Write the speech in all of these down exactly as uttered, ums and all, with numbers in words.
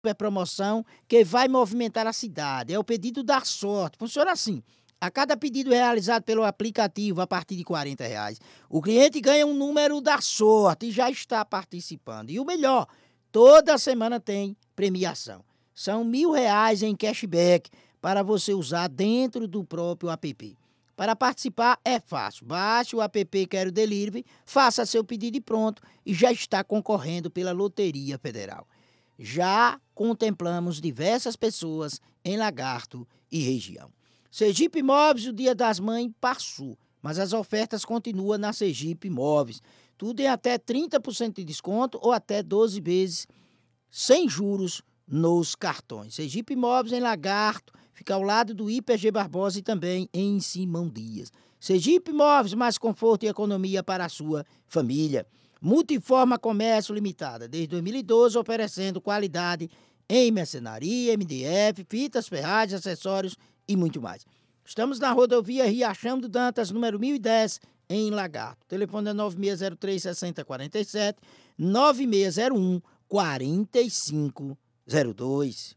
super promoção que vai movimentar a cidade. É o pedido da sorte. Funciona assim. A cada pedido realizado pelo aplicativo a partir de quarenta reais, o cliente ganha um número da sorte e já está participando. E o melhor, toda semana tem premiação. São mil reais em cashback para você usar dentro do próprio app. Para participar é fácil. Baixe o app Quero Delivery, faça seu pedido e pronto, e já está concorrendo pela Loteria Federal. Já contemplamos diversas pessoas em Lagarto e região. Sergipe Imóveis, o Dia das Mães passou, mas as ofertas continuam na Sergipe Imóveis. Tudo em até trinta por cento de desconto ou até doze vezes sem juros nos cartões. Sergipe Imóveis em Lagarto, fica ao lado do I P G Barbosa e também em Simão Dias. Sergipe Imóveis, mais conforto e economia para a sua família. Multiforma Comércio Limitada, desde dois mil e doze, oferecendo qualidade em mercenaria, M D F, fitas, ferragens, acessórios e muito mais. Estamos na rodovia Riachão do Dantas, número mil e dez, em Lagarto. O telefone é nove seis zero três, seis zero quatro sete, nove seis zero um, quarenta e cinco zero dois.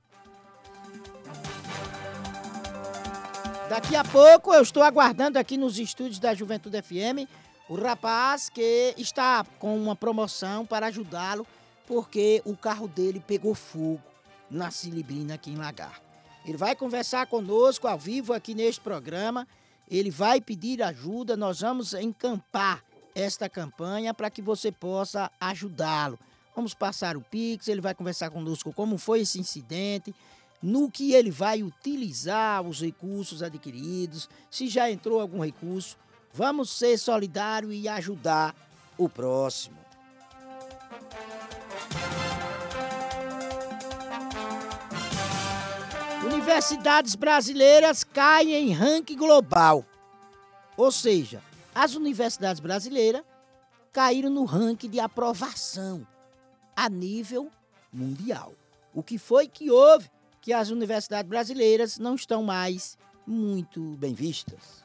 Daqui a pouco eu estou aguardando aqui nos estúdios da Juventude F M o rapaz que está com uma promoção para ajudá-lo porque o carro dele pegou fogo na Cilibrina aqui em Lagarto. Ele vai conversar conosco ao vivo aqui neste programa, ele vai pedir ajuda, nós vamos encampar esta campanha para que você possa ajudá-lo. Vamos passar o Pix, ele vai conversar conosco como foi esse incidente, no que ele vai utilizar os recursos adquiridos, se já entrou algum recurso. Vamos ser solidários e ajudar o próximo. Universidades brasileiras caem em ranking global. Ou seja, as universidades brasileiras caíram no ranking de aprovação a nível mundial. O que foi que houve que as universidades brasileiras não estão mais muito bem vistas?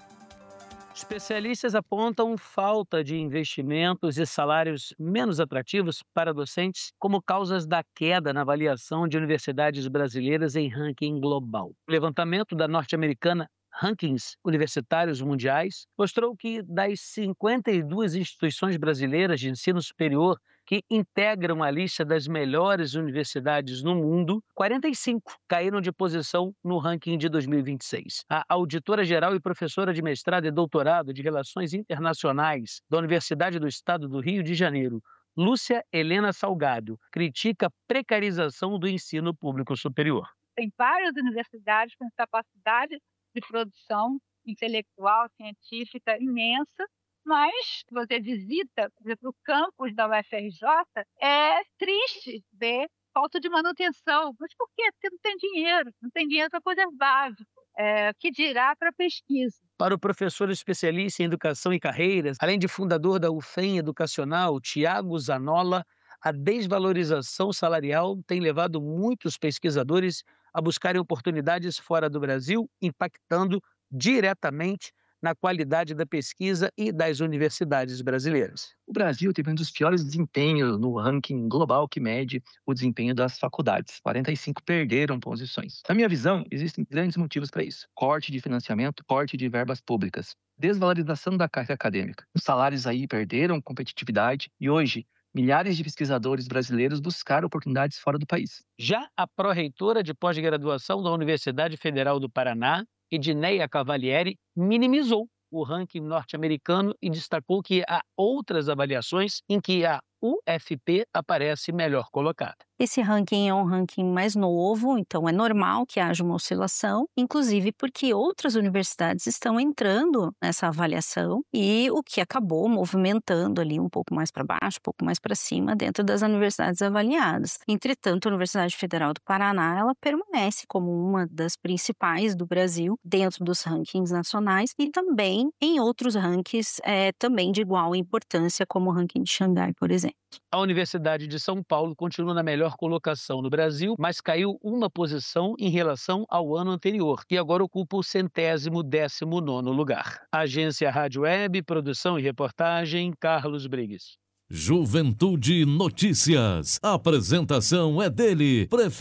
Especialistas apontam falta de investimentos e salários menos atrativos para docentes como causas da queda na avaliação de universidades brasileiras em ranking global. O levantamento da norte-americana Rankings Universitários Mundiais mostrou que das cinquenta e duas instituições brasileiras de ensino superior que integram a lista das melhores universidades no mundo, quarenta e cinco caíram de posição no ranking de dois mil e vinte e seis. A auditora-geral e professora de mestrado e doutorado de Relações Internacionais da Universidade do Estado do Rio de Janeiro, Lúcia Helena Salgado, critica a precarização do ensino público superior. Tem várias universidades com capacidade de produção intelectual, científica imensa, mas você visita, por exemplo, o campus da U F R J, é triste ver falta de manutenção. Mas por quê? Porque não tem dinheiro, não tem dinheiro para coisas básicas, é, que dirá para pesquisa. Para o professor especialista em educação e carreiras, além de fundador da U F E M Educacional, Tiago Zanola, a desvalorização salarial tem levado muitos pesquisadores a buscarem oportunidades fora do Brasil, impactando diretamente na qualidade da pesquisa e das universidades brasileiras. O Brasil teve um dos piores desempenhos no ranking global que mede o desempenho das faculdades. quarenta e cinco perderam posições. Na minha visão, existem grandes motivos para isso. Corte de financiamento, corte de verbas públicas, desvalorização da carga acadêmica. Os salários aí perderam competitividade e hoje milhares de pesquisadores brasileiros buscaram oportunidades fora do país. Já a pró-reitora de pós-graduação da Universidade Federal do Paraná, Edneia Cavalieri, minimizou o ranking norte-americano e destacou que há outras avaliações em que a U F P aparece melhor colocada. Esse ranking é um ranking mais novo, então é normal que haja uma oscilação, inclusive porque outras universidades estão entrando nessa avaliação e o que acabou movimentando ali um pouco mais para baixo, um pouco mais para cima dentro das universidades avaliadas. Entretanto, a Universidade Federal do Paraná, ela permanece como uma das principais do Brasil dentro dos rankings nacionais e também em outros rankings é, também de igual importância, como o ranking de Xangai, por exemplo. A Universidade de São Paulo continua na melhor colocação no Brasil, mas caiu uma posição em relação ao ano anterior, e agora ocupa o centésimo décimo nono lugar. Agência Rádio Web, produção e reportagem, Carlos Brigues. Juventude Notícias. A apresentação é dele,